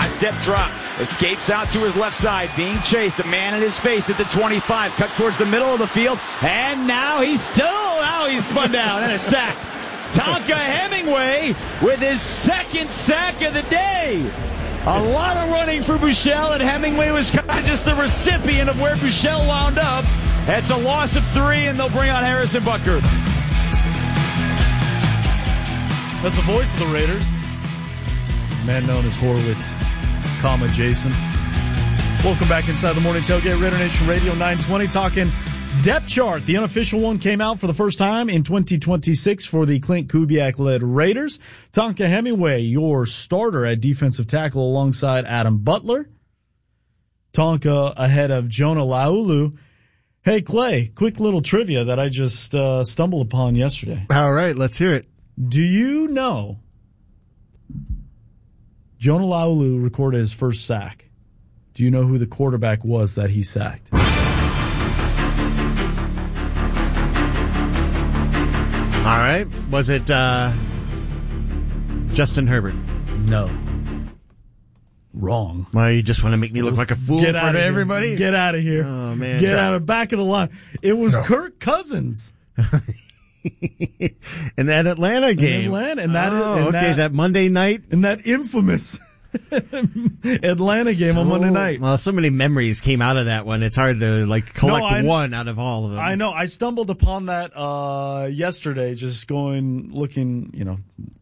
Half-step drop. Escapes out to his left side. Being chased. A man in his face at the 25. Cuts towards the middle of the field. And now he's spun down and a sack. Tonka Hemingway with his second sack of the day. A lot of running for Buechele, and Hemingway was kind of just the recipient of where Buechele wound up. That's a loss of 3, and they'll bring on Harrison Butker. That's the voice of the Raiders. Man known as Horowitz, Jason. Welcome back inside the Morning Tailgate, Raider Nation Radio 920, talking depth chart. The unofficial one came out for the first time in 2026 for the Clint Kubiak-led Raiders. Tonka Hemingway, your starter at defensive tackle alongside Adam Butler. Tonka ahead of Jonah Laulu. Hey, Clay, quick little trivia that I just stumbled upon yesterday. All right, let's hear it. Do you know Jonah Laulu recorded his first sack? Do you know who the quarterback was that he sacked? All right. Was it Justin Herbert? No. Wrong. Why, you just want to make me look like a fool in front of everybody? Get out of here. Oh, man. Get out of back of the line. It was Kirk Cousins. In that Atlanta game. That Monday night. In that infamous Atlanta game on Monday night. Well, so many memories came out of that one. It's hard to collect one out of all of them. I know. I stumbled upon that yesterday, just looking,